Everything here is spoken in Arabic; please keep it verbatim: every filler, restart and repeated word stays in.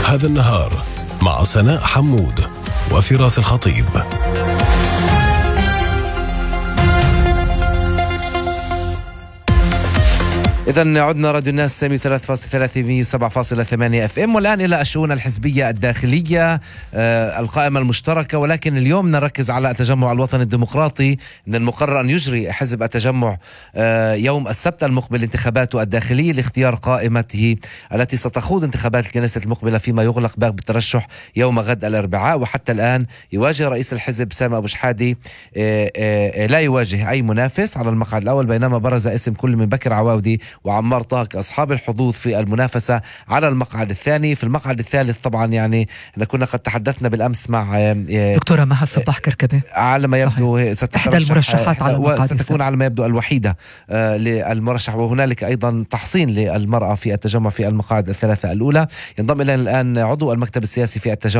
هذا النهار مع سناء حمود وفراس الخطيب. إذن عدنا راديو الناس سامي ثلاثة فاصلة ثلاثة سبعة فاصلة ثمانية اف ام، والآن إلى الشؤون الحزبية الداخلية، آه القائمة المشتركة. ولكن اليوم نركز على التجمع الوطني الديمقراطي. من المقرر أن يجري حزب التجمع آه يوم السبت المقبل انتخاباته الداخلية لاختيار قائمته التي ستخوض انتخابات الكنيسة المقبلة، فيما يغلق باب الترشح يوم غد الأربعاء. وحتى الآن يواجه رئيس الحزب سامي أبو شحادي آه آه لا يواجه أي منافس على المقعد الأول، بينما برز اسم كل من بكر عواودي وعمار طه كأصحاب الحظوظ في المنافسة على المقعد الثاني. في المقعد الثالث طبعا يعني كنا قد تحدثنا بالأمس مع دكتورة مها صباح كركبة، على ما يبدو إحدى المرشحات على المقعد ستكون على ما يبدو الوحيدة للمرشح. وهنالك أيضا تحصين للمرأة في التجمع في المقاعد الثلاثة الأولى. ينضم إلينا الآن عضو المكتب السياسي في التجمع